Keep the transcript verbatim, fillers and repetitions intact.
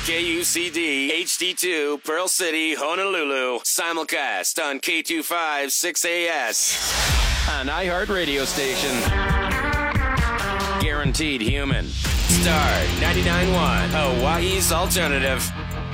K U C D H D two, Pearl City, Honolulu. Simulcast on K two five six A S. An iHeart radio station. Guaranteed human. Star ninety-nine point one, Hawaii's alternative.